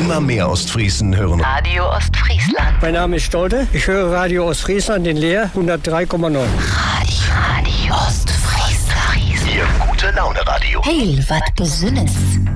Immer mehr Ostfriesen hören Radio Ostfriesland. Mein Name ist Stolte. Ich höre Radio Ostfriesland in Leer 103,9. Radio Ostfriesland. Ihr gute Laune Radio. Heel wat Besonnes.